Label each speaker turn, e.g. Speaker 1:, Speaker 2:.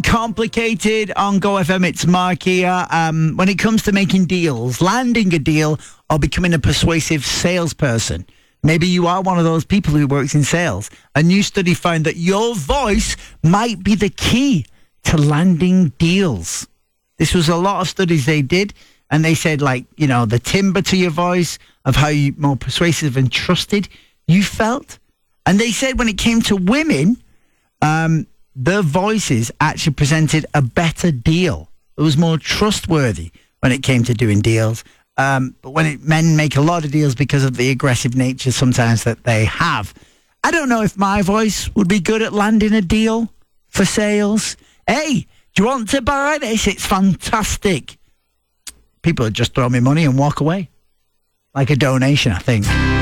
Speaker 1: Complicated on Go FM. It's Mark here. When it comes to making deals, landing a deal, or becoming a persuasive salesperson, maybe you are one of those people who works in sales. A new study found that your voice might be the key to landing deals. This was a lot of studies they did, and they said, like, you know, the timbre to your voice, of how you more persuasive and trusted you felt. And they said when it came to women, their voices actually presented a better deal. It was more trustworthy when it came to doing deals. But when men make a lot of deals because of the aggressive nature sometimes that they have. I don't know if my voice would be good at landing a deal for sales. Hey, do you want to buy this? It's fantastic. People would just throw me money and walk away. Like a donation, I think.